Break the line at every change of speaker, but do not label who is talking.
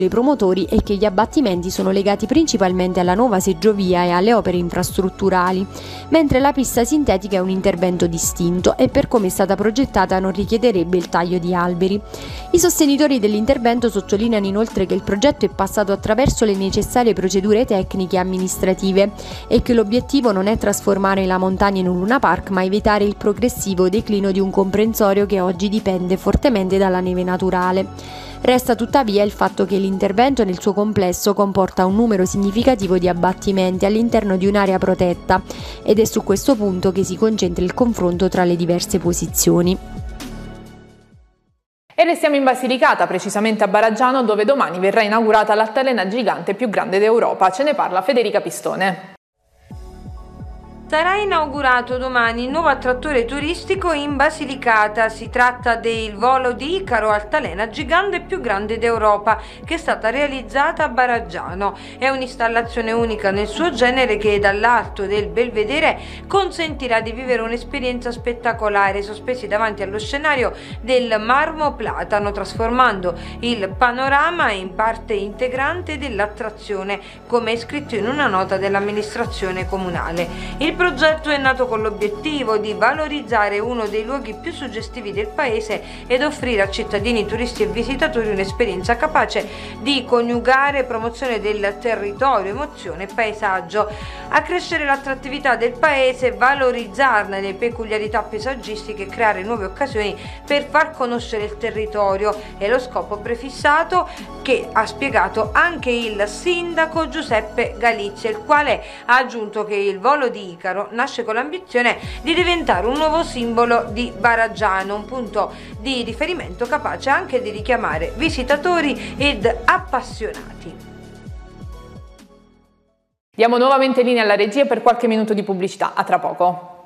I promotori è che gli abbattimenti sono legati principalmente alla nuova seggiovia e alle opere infrastrutturali, mentre la pista sintetica è un intervento distinto e per come è stata progettata non richiederebbe il taglio di alberi. I sostenitori dell'intervento sottolineano inoltre che il progetto è passato attraverso le necessarie procedure tecniche e amministrative e che l'obiettivo non è trasformare la montagna in un Luna Park, ma evitare il progressivo declino di un comprensorio che oggi dipende fortemente dalla neve naturale. Resta tuttavia il fatto che l'intervento nel suo complesso comporta un numero significativo di abbattimenti all'interno di un'area protetta ed è su questo punto che si concentra il confronto tra le diverse posizioni.
E restiamo in Basilicata, precisamente a Baraggiano, dove domani verrà inaugurata l'altalena gigante più grande d'Europa. Ce ne parla Federica Pistone.
Sarà inaugurato domani il nuovo attrattore turistico in Basilicata. Si tratta del volo di Icaro, altalena gigante più grande d'Europa, che è stata realizzata a Baraggiano. È un'installazione unica nel suo genere che dall'alto del Belvedere consentirà di vivere un'esperienza spettacolare, sospesi davanti allo scenario del Marmo Platano, trasformando il panorama in parte integrante dell'attrazione, come è scritto in una nota dell'amministrazione comunale. Il progetto è nato con l'obiettivo di valorizzare uno dei luoghi più suggestivi del paese ed offrire a cittadini, turisti e visitatori un'esperienza capace di coniugare promozione del territorio, emozione e paesaggio, accrescere l'attrattività del paese, valorizzarne le peculiarità paesaggistiche e creare nuove occasioni per far conoscere il territorio. È lo scopo prefissato, che ha spiegato anche il sindaco Giuseppe Galizia, il quale ha aggiunto che il volo di Icaro nasce con l'ambizione di diventare un nuovo simbolo di Baraggiano, un punto di riferimento capace anche di richiamare visitatori ed appassionati.
Diamo nuovamente linea alla regia per qualche minuto di pubblicità. A tra poco.